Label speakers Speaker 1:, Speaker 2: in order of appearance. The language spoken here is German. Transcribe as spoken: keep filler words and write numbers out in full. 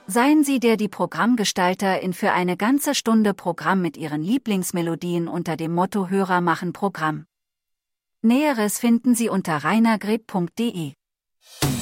Speaker 1: Seien Sie der die Programmgestalter in für eine ganze Stunde Programm mit Ihren Lieblingsmelodien unter dem Motto Hörer machen Programm. Näheres finden Sie unter rainer greb punkt de.